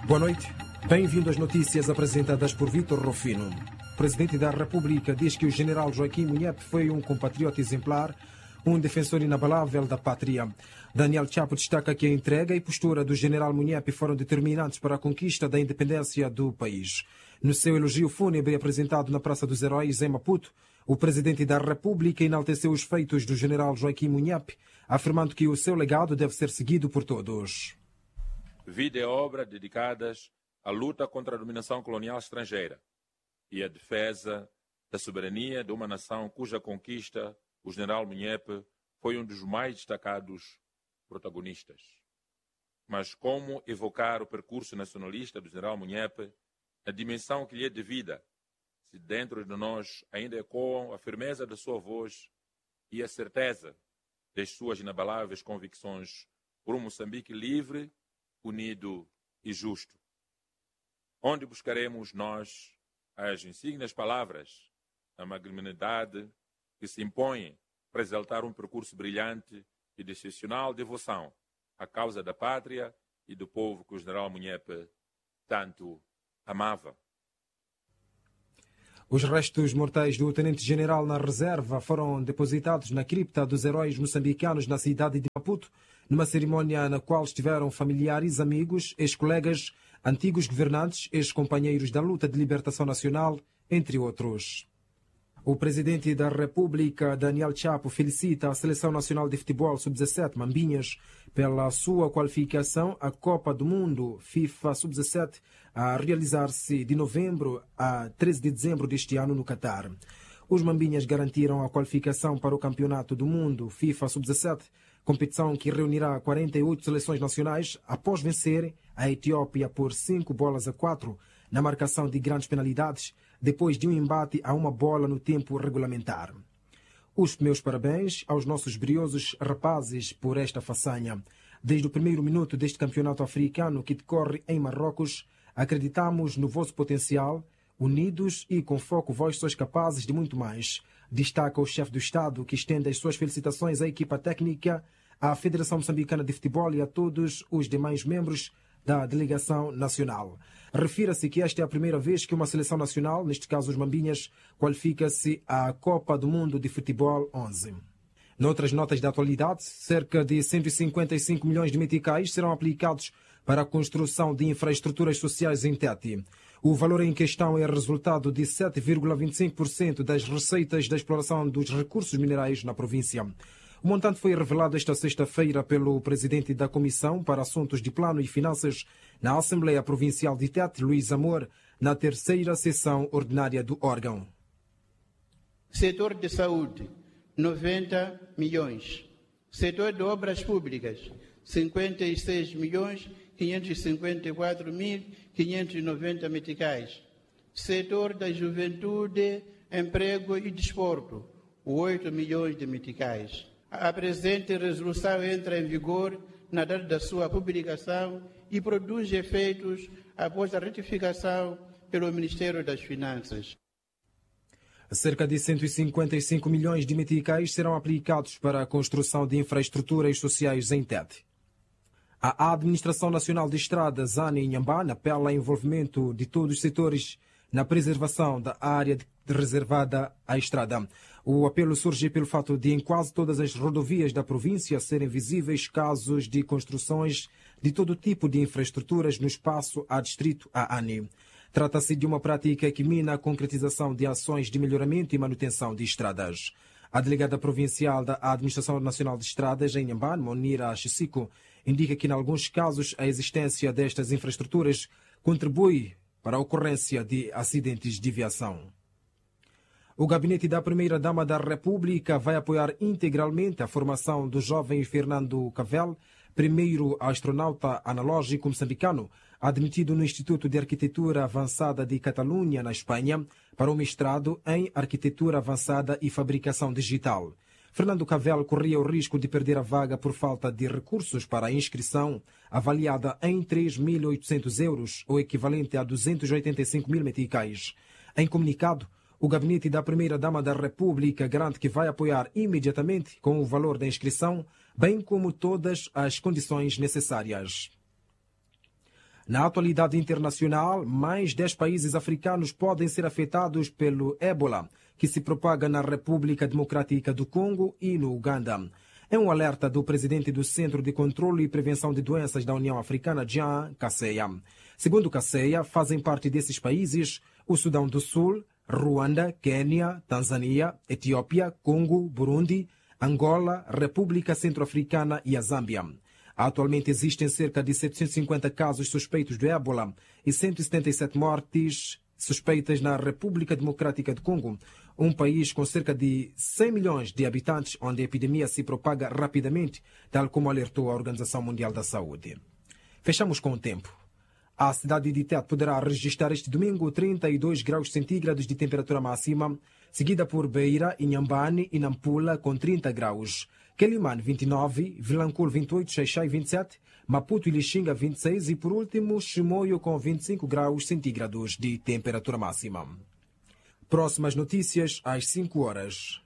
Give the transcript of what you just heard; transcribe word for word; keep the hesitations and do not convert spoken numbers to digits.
Boa noite. Bem-vindo às notícias apresentadas por Vítor Rufino. O Presidente da República diz que o general Joaquim Munyepe foi um compatriota exemplar, um defensor inabalável da pátria. Daniel Chapo destaca que a entrega e postura do general Munyepe foram determinantes para a conquista da independência do país. No seu elogio fúnebre apresentado na Praça dos Heróis, em Maputo, o Presidente da República enalteceu os feitos do general Joaquim Munyepe, afirmando que o seu legado deve ser seguido por todos. Vida e obra dedicadas à luta contra a dominação colonial estrangeira e à defesa da soberania de uma nação cuja conquista o general Munyepe foi um dos mais destacados protagonistas. Mas como evocar o percurso nacionalista do general Munyepe na dimensão que lhe é devida, se dentro de nós ainda ecoam a firmeza da sua voz e a certeza das suas inabaláveis convicções por um Moçambique livre, unido e justo. Onde buscaremos nós as insígnias palavras, a magnanimidade que se impõe para exaltar um percurso brilhante e de excepcional devoção à causa da pátria e do povo que o general Munyepe tanto amava. Os restos mortais do tenente-general na reserva foram depositados na cripta dos heróis moçambicanos na cidade de Maputo, numa cerimónia na qual estiveram familiares, amigos, ex-colegas, antigos governantes, ex-companheiros da luta de libertação nacional, entre outros. O Presidente da República, Daniel Chapo, felicita a Seleção Nacional de Futebol sub dezassete Mambinhas pela sua qualificação à Copa do Mundo FIFA sub dezassete a realizar-se de novembro a treze de dezembro deste ano no Catar. Os Mambinhas garantiram a qualificação para o Campeonato do Mundo FIFA sub dezassete, competição que reunirá quarenta e oito seleções nacionais após vencer a Etiópia por cinco bolas a quatro na marcação de grandes penalidades, depois de um embate a uma bola no tempo regulamentar. Os meus parabéns aos nossos briosos rapazes por esta façanha. Desde o primeiro minuto deste campeonato africano que decorre em Marrocos, acreditamos no vosso potencial. Unidos e com foco, vós sois capazes de muito mais. Destaca o chefe do Estado, que estende as suas felicitações à equipa técnica, à Federação Moçambicana de Futebol e a todos os demais membros da delegação nacional. Refira-se que esta é a primeira vez que uma seleção nacional, neste caso os Mambinhas, qualifica-se à Copa do Mundo de Futebol onze. Noutras notas da atualidade, cerca de cento e cinquenta e cinco milhões de meticais serão aplicados para a construção de infraestruturas sociais em Tete. O valor em questão é resultado de sete vírgula vinte e cinco por cento das receitas da exploração dos recursos minerais na província. O montante foi revelado esta sexta-feira pelo presidente da Comissão para Assuntos de Plano e Finanças na Assembleia Provincial de Tete, Luís Amor, na terceira sessão ordinária do órgão. Setor de saúde, noventa milhões. Setor de obras públicas, cinquenta e seis milhões quinhentos e cinquenta e quatro mil quinhentos e noventa meticais. Setor da juventude, emprego e desporto, oito milhões de meticais. A presente resolução entra em vigor na data da sua publicação e produz efeitos após a retificação pelo Ministério das Finanças. Cerca de cento e cinquenta e cinco milhões de meticais serão aplicados para a construção de infraestruturas sociais em Tete. A Administração Nacional de Estradas, ANA e Inhambane, apela ao envolvimento de todos os setores na preservação da área reservada à estrada. O apelo surge pelo fato de, em quase todas as rodovias da província, serem visíveis casos de construções de todo tipo de infraestruturas no espaço adstrito à ANI. Trata-se de uma prática que mina a concretização de ações de melhoramento e manutenção de estradas. A delegada provincial da Administração Nacional de Estradas, em Inhambane, Monira Chisico, indica que, em alguns casos, a existência destas infraestruturas contribui para a ocorrência de acidentes de viação. O gabinete da Primeira-Dama da República vai apoiar integralmente a formação do jovem Fernando Cavel, primeiro astronauta analógico moçambicano, admitido no Instituto de Arquitetura Avançada de Catalunha, na Espanha, para um mestrado em Arquitetura Avançada e Fabricação Digital. Fernando Cavel corria o risco de perder a vaga por falta de recursos para a inscrição, avaliada em três mil e oitocentos euros, o equivalente a duzentos e oitenta e cinco mil meticais. Em comunicado, o gabinete da Primeira-Dama da República garante que vai apoiar imediatamente com o valor da inscrição, bem como todas as condições necessárias. Na atualidade internacional, mais dez países africanos podem ser afetados pelo ébola, que se propaga na República Democrática do Congo e no Uganda. É um alerta do presidente do Centro de Controle e Prevenção de Doenças da União Africana, Jean Kaseya. Segundo Kaseya, fazem parte desses países o Sudão do Sul, Ruanda, Quênia, Tanzânia, Etiópia, Congo, Burundi, Angola, República Centro-Africana e a Zâmbia. Atualmente existem cerca de setecentos e cinquenta casos suspeitos de ébola e cento e setenta e sete mortes suspeitas na República Democrática do Congo, um país com cerca de cem milhões de habitantes, onde a epidemia se propaga rapidamente, tal como alertou a Organização Mundial da Saúde. Fechamos com o tempo. A cidade de Tete poderá registrar este domingo trinta e dois graus centígrados de temperatura máxima, seguida por Beira, Inhambane e Nampula com trinta graus. Quelimane vinte e nove, Vilanculo vinte e oito, Xai-Xai vinte e sete, Maputo e Lixinga vinte e seis e por último Chimoio com vinte e cinco graus centígrados de temperatura máxima. Próximas notícias às cinco horas.